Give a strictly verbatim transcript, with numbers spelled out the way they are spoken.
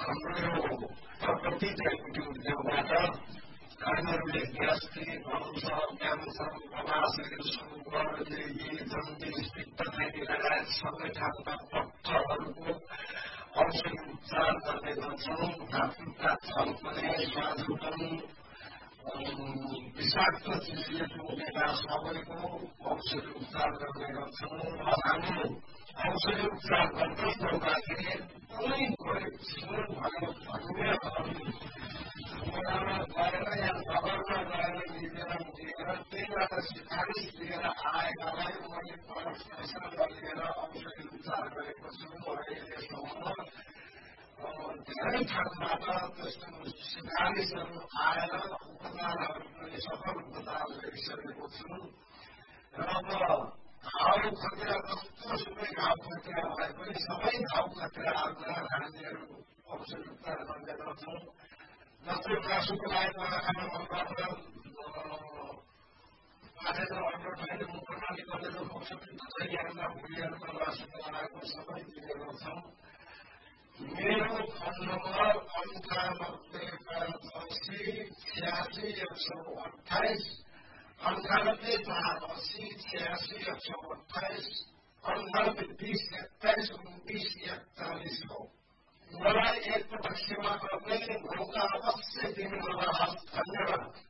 हाम्रो यो प्रकृति चाहिँ उद्योगबाट हामीहरूले ग्यास्ट्री वंश क्यान्सर गलाशय सुगर जन्ती पित्त खाने लगायत सबै खालका पत्थरहरूको औषधि उपचार गर्ने गर्छौँ। धातुका छलफले स्वादुपन विषाक्त चिजको विकास सबैको औषधि उपचार गर्ने गर्छौँ। र हामी औषधि उपचार गर्दै गर्दाखेरि कुनै छिर्नु भयो भन्ने गएर या नगरमा गएर निवेदन दिएर त्यहीबाट सिफारिस दिएर आएकालाई मैले पैसा लिएर औषधि उपचार गरेको छु। अहिलेसम्म धेरै ठाउँबाट त्यस्तो सिफारिसहरू आएर उपचारहरू पनि सफल उपचार गरिसकेको छु। र अब घाउ खतरा कस्तो सुकै घाउ खतरा भए पनि सबै घाउ खतराहरूमा हामीहरू औषधि उपचार गर्ने गर्छौँ। जस्तै मासुको लागि खाना मन पर्दैन माछा अन्डो खाने मन प्रणाली गरेर औषधि दसैँहरूमा भुलिहरूमा मासुको लगाएको सबै दिने गर्छौँ। मेरो फोन नम्बर अन्ठानब्बे पाँच असी छ्यासी एक सौ अठाइस अन्ठानब्बे चार असी छ्यासी एक सौ अठाइस अन्ठानब्बे बिस एक्काइस उन्तिस एकचालिस हो। मलाई एकपटक सेवा गर्ने मौका अवश्य दिनु होला। धन्यवाद।